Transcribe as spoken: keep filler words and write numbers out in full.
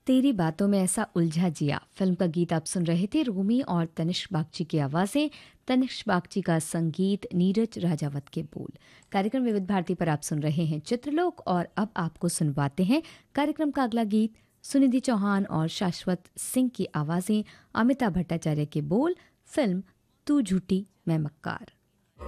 तेरी बातों में ऐसा उलझा जिया फिल्म का गीत आप सुन रहे थे। रूमी और तनिष्क बागची की आवाज़ें, तनिष्क बागची का संगीत, नीरज राजावत के बोल। कार्यक्रम विविध भारती पर आप सुन रहे हैं चित्रलोक और अब आपको सुनवाते हैं कार्यक्रम का अगला गीत। सुनिधि चौहान और शाश्वत सिंह की आवाज़ें, अमिताभ भट्टाचार्य के बोल, फिल्म तू झूठी मैं मक्कार।